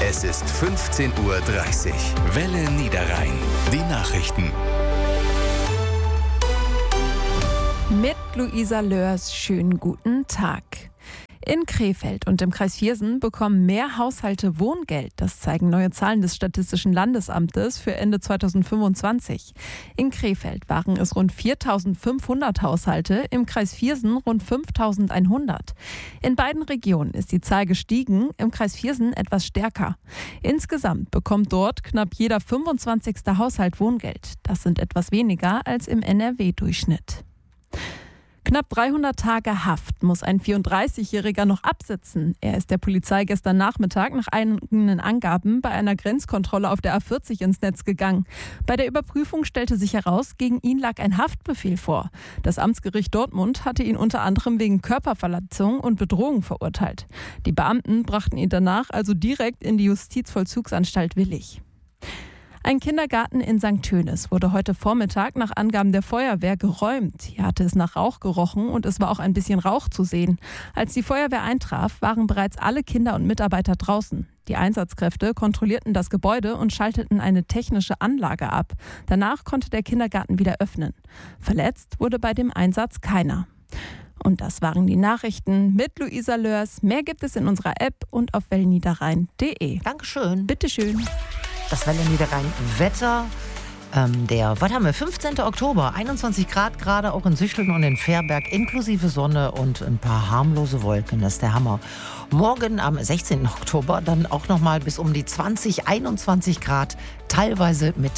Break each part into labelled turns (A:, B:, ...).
A: Es ist 15:30 Uhr. Welle Niederrhein. Die Nachrichten.
B: Mit Luisa Lörs, schönen guten Tag. In Krefeld und im Kreis Viersen bekommen mehr Haushalte Wohngeld. Das zeigen neue Zahlen des Statistischen Landesamtes für Ende 2025. In Krefeld waren es rund 4.500 Haushalte, im Kreis Viersen rund 5.100. In beiden Regionen ist die Zahl gestiegen, im Kreis Viersen etwas stärker. Insgesamt bekommt dort knapp jeder 25. Haushalt Wohngeld. Das sind etwas weniger als im NRW-Durchschnitt. Knapp 300 Tage Haft muss ein 34-Jähriger noch absitzen. Er ist der Polizei gestern Nachmittag nach eigenen Angaben bei einer Grenzkontrolle auf der A40 ins Netz gegangen. Bei der Überprüfung stellte sich heraus, gegen ihn lag ein Haftbefehl vor. Das Amtsgericht Dortmund hatte ihn unter anderem wegen Körperverletzung und Bedrohung verurteilt. Die Beamten brachten ihn danach also direkt in die Justizvollzugsanstalt Willich. Ein Kindergarten in St. Tönis wurde heute Vormittag nach Angaben der Feuerwehr geräumt. Hier hatte es nach Rauch gerochen und es war auch ein bisschen Rauch zu sehen. Als die Feuerwehr eintraf, waren bereits alle Kinder und Mitarbeiter draußen. Die Einsatzkräfte kontrollierten das Gebäude und schalteten eine technische Anlage ab. Danach konnte der Kindergarten wieder öffnen. Verletzt wurde bei dem Einsatz keiner. Und das waren die Nachrichten mit Luisa Lörs. Mehr gibt es in unserer App und auf welleniederrhein.de.
C: Dankeschön.
B: Bitteschön.
C: Das Welle Niederrhein Wetter. Was haben wir? 15. Oktober, 21 Grad gerade auch in Süchteln und in Fährberg, inklusive Sonne und ein paar harmlose Wolken. Das ist der Hammer. Morgen am 16. Oktober dann auch nochmal bis um die 20, 21 Grad, teilweise mit...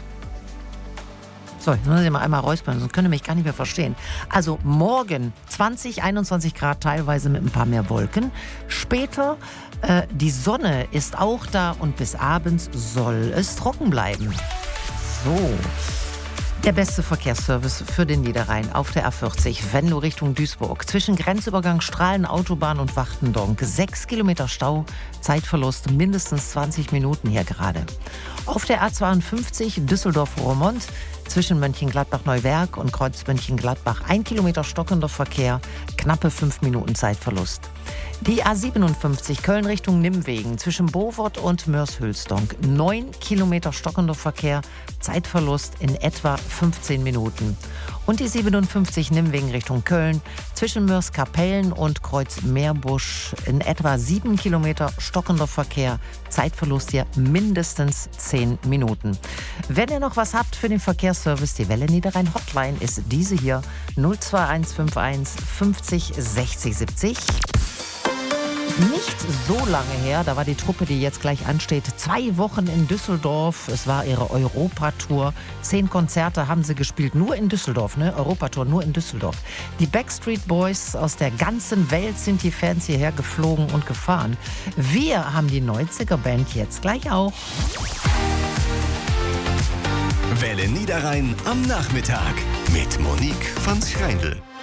C: So, jetzt muss ich mal einmal räuspern, sonst könnt ihr mich gar nicht mehr verstehen. Also morgen 20, 21 Grad, teilweise mit ein paar mehr Wolken. Später, die Sonne ist auch da und bis abends soll es trocken bleiben. So, der beste Verkehrsservice für den Niederrhein auf der A40, wenn du Richtung Duisburg. Zwischen Grenzübergang Strahlen, Autobahn und Wachtendonk. 6 Kilometer Stau, Zeitverlust mindestens 20 Minuten hier gerade. Auf der A52 Düsseldorf-Roermond. Zwischen Mönchengladbach-Neuwerk und Kreuz Mönchengladbach 1 Kilometer stockender Verkehr, knappe 5 Minuten Zeitverlust. Die A57 Köln Richtung Nimwegen zwischen Bovert und Mörs-Hülsdonk 9 Kilometer stockender Verkehr, Zeitverlust in etwa 15 Minuten. Und die 57 Nimwegen Richtung Köln zwischen Mörs-Kapellen und Kreuz Meerbusch in etwa 7 Kilometer stockender Verkehr, Zeitverlust hier mindestens 10 Minuten. Wenn ihr noch was habt für den Verkehrsservice, die Welle Niederrhein Hotline ist diese hier 02151 50 60 70. Nicht so lange her, da war die Truppe, die jetzt gleich ansteht, 2 Wochen in Düsseldorf. Es war ihre Europatour. 10 Konzerte haben sie gespielt, nur in Düsseldorf, ne? Europatour, nur in Düsseldorf. Die Backstreet Boys aus der ganzen Welt sind die Fans hierher geflogen und gefahren. Wir haben die 90er-Band jetzt gleich auch.
A: Welle Niederrhein am Nachmittag mit Monique von Schreindl.